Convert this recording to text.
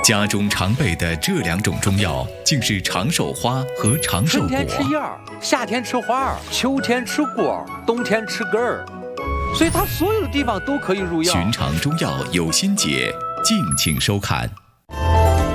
家中常备的这2种中药，竟是长寿花和长寿果。 春天吃叶儿，夏天吃花儿，秋天吃果，冬天吃根儿，所以它所有的地方都可以入药。 寻常中药有心解，敬请收看。